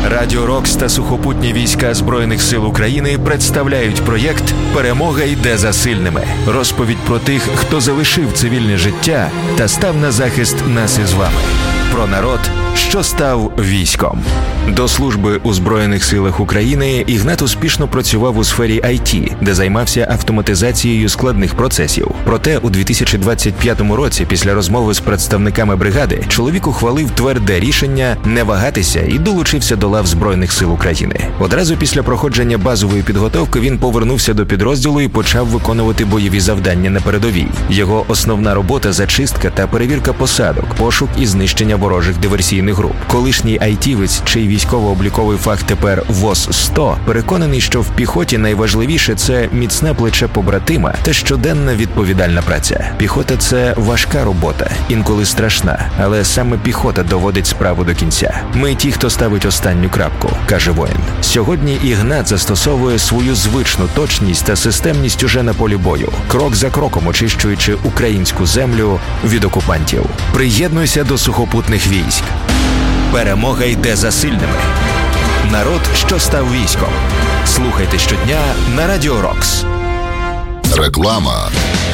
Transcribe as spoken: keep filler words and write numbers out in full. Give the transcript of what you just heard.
Радіо Рокс та сухопутні війська Збройних сил України представляють проєкт «Перемога йде за сильними». Розповідь про тих, хто залишив цивільне життя та став на захист нас із вами. Про народ, що став військом. До служби у Збройних силах України Ігнат успішно працював у сфері ай ті, де займався автоматизацією складних процесів. Проте у дві тисячі двадцять п'ятому році, після розмови з представниками бригади, чоловік ухвалив тверде рішення не вагатися і долучився до лав Збройних сил України. Одразу після проходження базової підготовки він повернувся до підрозділу і почав виконувати бойові завдання на передовій. Його основна робота – зачистка та перевірка посадок, пошук і знищення ворожих диверсійних груп. Колишній айтівець, чий військово-обліковий фах тепер ВОЗ сто, переконаний, що в піхоті найважливіше – це міцне плече побратима та щоденна відповідальна праця. Піхота – це важка робота, інколи страшна, але саме піхота доводить справу до кінця. Ми ті, хто ставить останню крапку, каже воїн. Сьогодні Ігнат застосовує свою звичну точність та системність уже на полі бою, крок за кроком очищуючи українську землю від окупантів. Приєднуйся до сухопутних військ. Перемога йде за сильними. Народ, що став військом. Слухайте щодня на Радіо Рокс. Реклама.